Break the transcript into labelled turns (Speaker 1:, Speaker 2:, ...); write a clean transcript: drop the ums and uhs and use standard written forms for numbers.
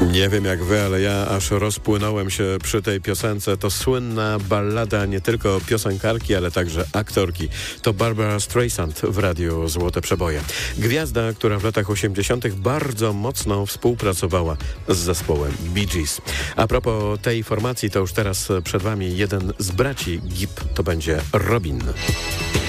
Speaker 1: Nie wiem jak wy, ale ja aż rozpłynąłem się przy tej piosence. To słynna ballada nie tylko piosenkarki, ale także aktorki. To Barbara Streisand w Radiu Złote Przeboje. Gwiazda, która w latach 80. bardzo mocno współpracowała z zespołem Bee Gees. A propos tej formacji, to już teraz przed wami jeden z braci Gibb, to będzie Robin.